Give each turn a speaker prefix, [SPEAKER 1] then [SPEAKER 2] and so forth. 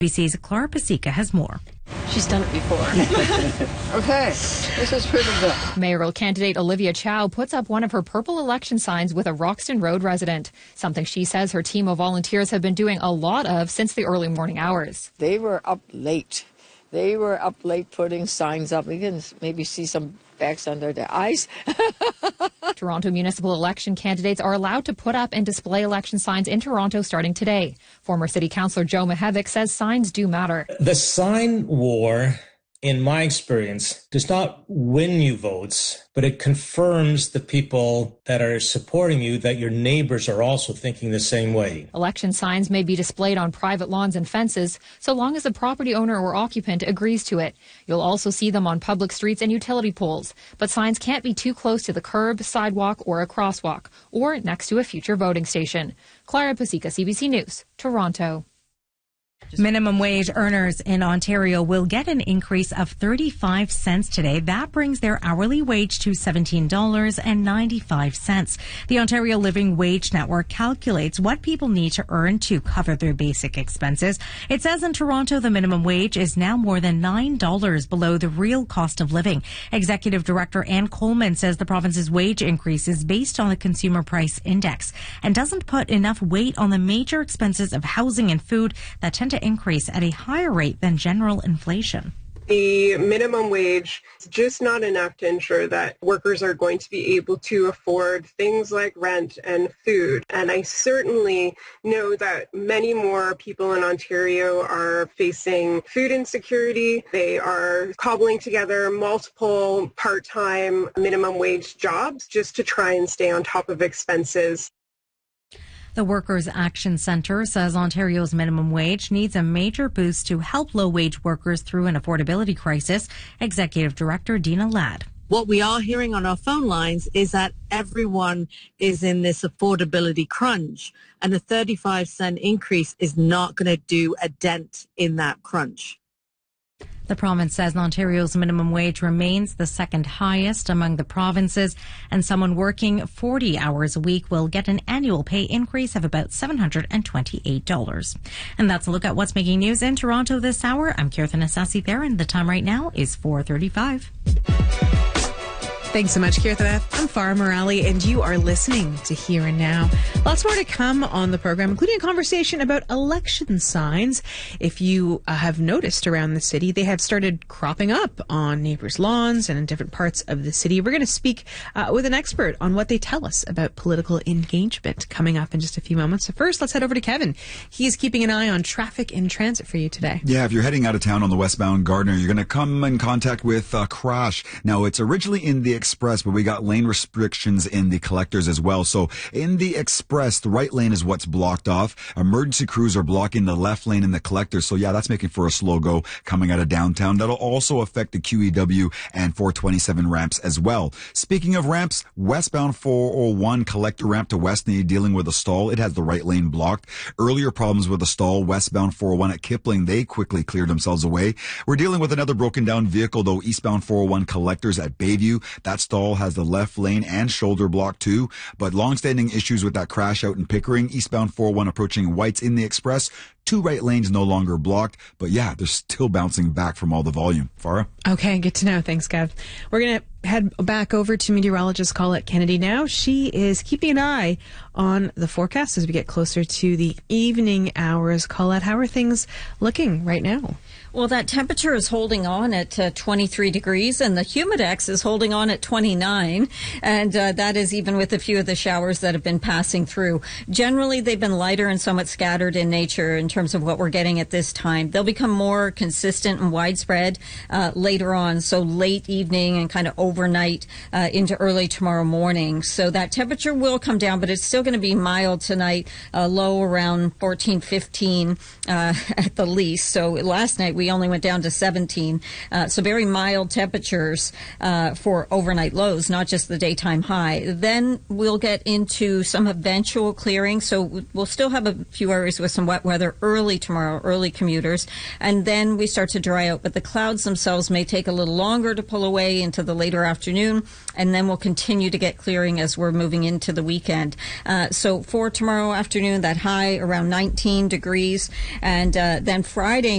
[SPEAKER 1] BC's Clara Pasica has more.
[SPEAKER 2] She's done it before.
[SPEAKER 3] Okay, this is pretty good.
[SPEAKER 4] Mayoral candidate Olivia Chow puts up one of her purple election signs with a Roxton Road resident, something she says her team of volunteers have been doing a lot of since the early morning hours.
[SPEAKER 3] They were up late. Putting signs up. We can maybe see some bags under their eyes.
[SPEAKER 4] Toronto municipal election candidates are allowed to put up and display election signs in Toronto starting today. Former City Councillor Joe Mihevc says signs do matter.
[SPEAKER 5] The sign war, in my experience, does not win you votes, but it confirms the people that are supporting you that your neighbors are also thinking the same way.
[SPEAKER 4] Election signs may be displayed on private lawns and fences, so long as the property owner or occupant agrees to it. You'll also see them on public streets and utility poles, but signs can't be too close to the curb, sidewalk, or a crosswalk, or next to a future voting station. Clara Pasica, CBC News, Toronto.
[SPEAKER 1] Minimum wage earners in Ontario will get an increase of 35 cents today. That brings their hourly wage to $17.95. The Ontario Living Wage Network calculates what people need to earn to cover their basic expenses. It says in Toronto, the minimum wage is now more than $9 below the real cost of living. Executive Director Ann Coleman says the province's wage increase is based on the Consumer Price Index and doesn't put enough weight on the major expenses of housing and food that tend to increase at a higher rate than general inflation.
[SPEAKER 6] The minimum wage is just not enough to ensure that workers are going to be able to afford things like rent and food. And I certainly know that many more people in Ontario are facing food insecurity. They are cobbling together multiple part-time minimum wage jobs just to try and stay on top of expenses.
[SPEAKER 1] The Workers' Action Centre says Ontario's minimum wage needs a major boost to help low-wage workers through an affordability crisis. Executive Director Dina Ladd.
[SPEAKER 7] What we are hearing on our phone lines is that everyone is in this affordability crunch, and a 35-cent increase is not going to do a dent in that crunch.
[SPEAKER 1] The province says Ontario's minimum wage remains the second highest among the provinces, and someone working 40 hours a week will get an annual pay increase of about $728. And that's a look at what's making news in Toronto this hour. I'm Kirthan Asasi Theron. The time right now is 4:35.
[SPEAKER 8] Thanks so much, Kirtha. I'm Farah Morali, and you are listening to Here and Now. Lots more to come on the program, including a conversation about election signs. If you have noticed around the city, they have started cropping up on neighbors' lawns and in different parts of the city. We're going to speak with an expert on what they tell us about political engagement coming up in just a few moments. So first, let's head over to Kevin. He is keeping an eye on traffic in transit for you today.
[SPEAKER 9] Yeah, if you're heading out of town on the westbound Gardiner, you're going to come in contact with a crash. Now, it's originally in the Express, but we got lane restrictions in the collectors as well. So in the Express, the right lane is what's blocked off. Emergency crews are blocking the left lane in the collectors. So yeah, that's making for a slow go coming out of downtown. That'll also affect the QEW and 427 ramps as well. Speaking of ramps, westbound 401 collector ramp to Westney dealing with a stall. It has the right lane blocked. Earlier problems with a stall, westbound 401 at Kipling, they quickly cleared themselves away. We're dealing with another broken down vehicle though, eastbound 401 collectors at Bayview. That stall has the left lane and shoulder block too, but long-standing issues with that crash out in Pickering. Eastbound 401 approaching Whites in the Express. 2 right lanes no longer blocked, but yeah, they're still bouncing back from all the volume. Farah?
[SPEAKER 8] Okay, good to know. Thanks, Kev. We're going to head back over to meteorologist Colette Kennedy now. She is keeping an eye on the forecast as we get closer to the evening hours. Colette, how are things looking right now?
[SPEAKER 2] Well, that temperature is holding on at 23 degrees, and the humidex is holding on at 29, and that is even with a few of the showers that have been passing through. Generally, they've been lighter and somewhat scattered in nature in terms of what we're getting at this time. They'll become more consistent and widespread later on, so late evening and kind of overnight into early tomorrow morning. So that temperature will come down, but it's still going to be mild tonight, low around 14, 15 at the least. So last night we only went down to 17. So very mild temperatures for overnight lows, not just the daytime high. Then we'll get into some eventual clearing. So we'll still have a few areas with some wet weather early tomorrow, early commuters. And then we start to dry out. But the clouds themselves may take a little longer to pull away into the later afternoon. And then we'll continue to get clearing as we're moving into the weekend. So for tomorrow afternoon, that high around 19 degrees. And then Friday